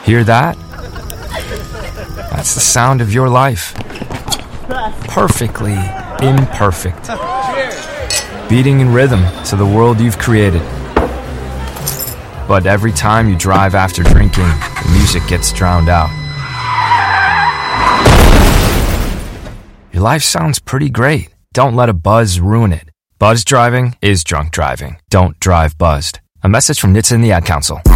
Hear that? That's the sound of your life. Perfectly imperfect. Beating in rhythm to the world you've created. But every time you drive after drinking, the music gets drowned out. Your life sounds pretty great. Don't let a buzz ruin it. Buzz driving is drunk driving. Don't drive buzzed. A message from NHTSA and the Ad Council.